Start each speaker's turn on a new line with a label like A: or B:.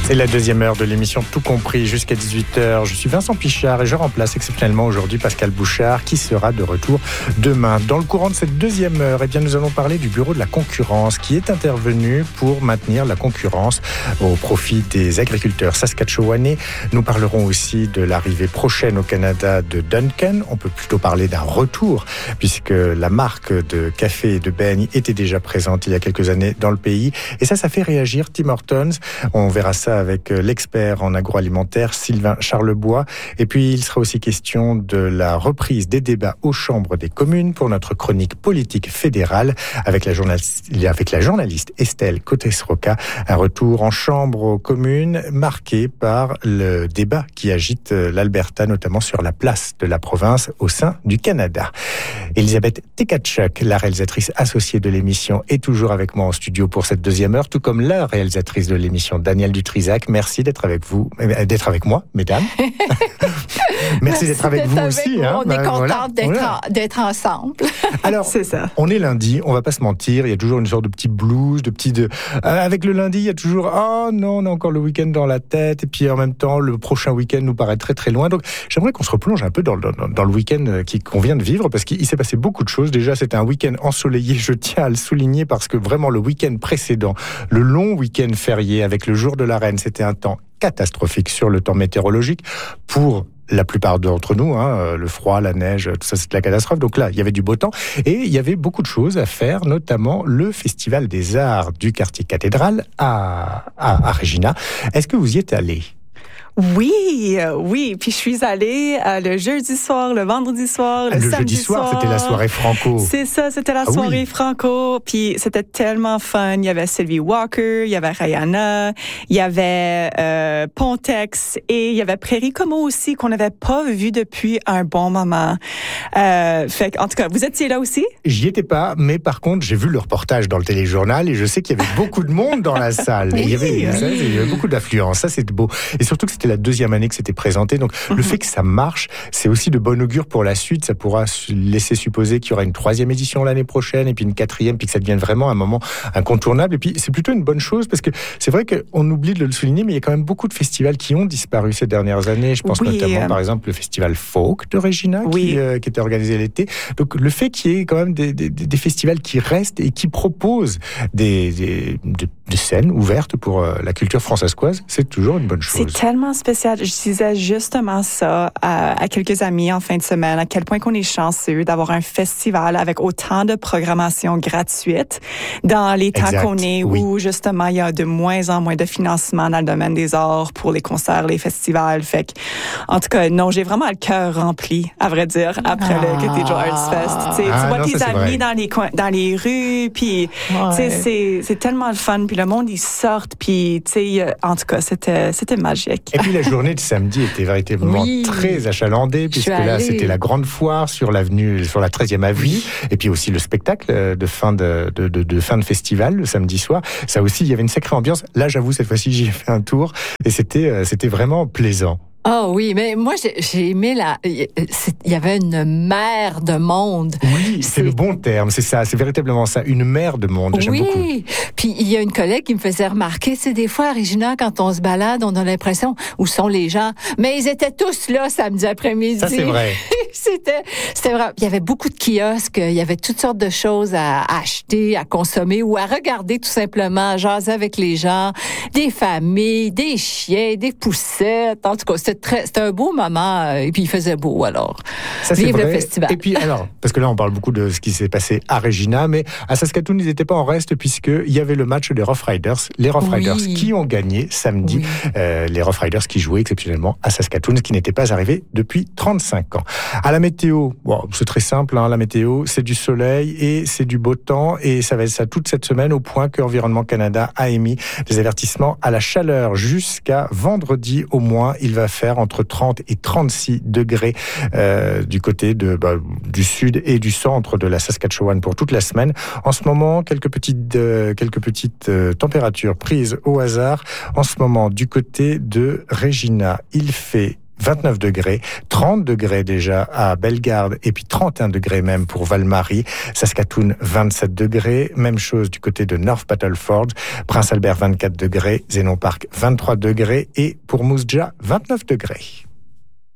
A: C'est la deuxième heure de l'émission Tout compris jusqu'à 18h. Je suis Vincent Pichard et je remplace exceptionnellement aujourd'hui Pascal Bouchard qui sera de retour demain. Dans le courant de cette deuxième heure, nous allons parler du Bureau de la concurrence qui est intervenu pour maintenir la concurrence au profit des agriculteurs saskatchewanais. Nous parlerons aussi de l'arrivée prochaine au Canada de Duncan. On peut plutôt parler d'un retour puisque la marque de café et de beignes était déjà présente il y a quelques années dans le pays. Et ça fait réagir Tim Hortons. On verra ça avec l'expert en agroalimentaire Sylvain Charlebois. Et puis, il sera aussi question de la reprise des débats aux chambres des communes pour notre chronique politique fédérale avec la journaliste Estelle Cotes-Roca. Un retour en chambre aux communes marqué par le débat qui agite l'Alberta, notamment sur la place de la province au sein du Canada. Elisabeth Tekatchuk, la réalisatrice associée de l'émission, est toujours avec moi en studio pour cette deuxième heure, tout comme la réalisatrice de l'émission, Danielle Dutrisac. Merci d'être avec moi, mesdames. Merci d'être avec vous aussi.
B: On est contente d'être ensemble.
A: Alors, c'est ça. On est lundi, on va pas se mentir, il y a toujours une sorte de petit blues, avec le lundi, il y a toujours oh non, on a encore le week-end dans la tête, et puis en même temps, le prochain week-end nous paraît très très loin. Donc, j'aimerais qu'on se replonge un peu dans le week-end qu'on vient de vivre, parce qu'il s'est passé beaucoup de choses. Déjà, c'était un week-end ensoleillé, je tiens à le souligner, parce que vraiment le week-end précédent, le long week-end férié avec le jour de la Reine, c'était un temps catastrophique sur le temps météorologique pour la plupart d'entre nous, le froid, la neige, tout ça, c'est la catastrophe. Donc là, il y avait du beau temps et il y avait beaucoup de choses à faire, notamment le Festival des Arts du quartier cathédrale à Regina. Est-ce que vous y êtes allé?
C: Oui. Puis je suis allée le jeudi soir, le vendredi soir, le samedi soir.
A: C'était la soirée franco.
C: C'est ça, c'était la soirée franco. Puis c'était tellement fun. Il y avait Sylvie Walker, il y avait Rihanna, il y avait Pontex et il y avait Prairie Como aussi qu'on n'avait pas vu depuis un bon moment. En tout cas, vous étiez là aussi?
A: J'y étais pas, mais par contre, j'ai vu le reportage dans le téléjournal et je sais qu'il y avait beaucoup de monde dans la salle. Il y avait beaucoup d'affluence. Ça, c'est beau. Et surtout que c'était la deuxième année que c'était présenté. Donc, le fait que ça marche, c'est aussi de bon augure pour la suite. Ça pourra laisser supposer qu'il y aura une troisième édition l'année prochaine et puis une quatrième, puis que ça devienne vraiment un moment incontournable. Et puis, c'est plutôt une bonne chose parce que c'est vrai qu'on oublie de le souligner, mais il y a quand même beaucoup de festivals qui ont disparu ces dernières années. Je pense notamment, par exemple, le festival Folk de Regina qui était organisé l'été. Donc, le fait qu'il y ait quand même des festivals qui restent et qui proposent des scènes ouvertes pour la culture françaiscoise, c'est toujours une bonne chose.
C: C'est tellement spécial. Je disais justement ça à quelques amis en fin de semaine, à quel point qu'on est chanceux d'avoir un festival avec autant de programmation gratuite dans les temps qu'on est, où justement il y a de moins en moins de financement dans le domaine des arts pour les concerts, les festivals. Fait que, en tout cas, non, j'ai vraiment le cœur rempli, à vrai dire, après le Cathedral Arts Fest. Tu vois tes amis dans les rues, puis c'est tellement le fun, puis le monde ils sortent, puis en tout cas, c'était magique.
A: Et puis la journée de samedi était véritablement très achalandée, puisque là, c'était la grande foire sur la 13e avenue, et puis aussi le spectacle de fin de festival, le samedi soir. Ça aussi, il y avait une sacrée ambiance. Là, j'avoue, cette fois-ci, j'y ai fait un tour, et c'était vraiment plaisant.
B: Oh oui, mais moi, j'ai aimé il y avait une mer de monde.
A: Oui, c'est le bon terme, c'est ça, c'est véritablement ça, une mer de monde, j'aime beaucoup.
B: Oui, puis il y a une collègue qui me faisait remarquer, c'est des fois, à Regina, quand on se balade, on a l'impression, où sont les gens? Mais ils étaient tous là samedi après-midi.
A: Ça, c'est vrai.
B: C'était vrai. Il y avait beaucoup de kiosques, il y avait toutes sortes de choses à acheter, à consommer ou à regarder tout simplement, à jaser avec les gens, des familles, des chiens, des poussettes, en tout cas, c'était un beau moment, et puis il faisait beau, alors.
A: Ça, c'est
B: vive
A: vrai.
B: Le festival.
A: Et puis, alors, parce que là, on parle beaucoup de ce qui s'est passé à Regina, mais à Saskatoon, ils n'étaient pas en reste, puisqu'il y avait le match des Rough Riders. Les Rough Riders qui ont gagné samedi. Les Rough Riders qui jouaient exceptionnellement à Saskatoon, ce qui n'était pas arrivé depuis 35 ans. À la météo, c'est très simple, la météo, c'est du soleil et c'est du beau temps, et ça va être ça toute cette semaine, au point que Environnement Canada a émis des avertissements à la chaleur jusqu'à vendredi au moins. Il va faire entre 30 et 36 degrés du côté du sud et du centre de la Saskatchewan pour toute la semaine. En ce moment, quelques petites températures prises au hasard. En ce moment, du côté de Regina, il fait 29 degrés, 30 degrés déjà à Bellegarde et puis 31 degrés même pour Val-Marie, Saskatoon 27 degrés, même chose du côté de North Battleford, Prince Albert 24 degrés, Zénon Park 23 degrés et pour Moose Jaw 29 degrés.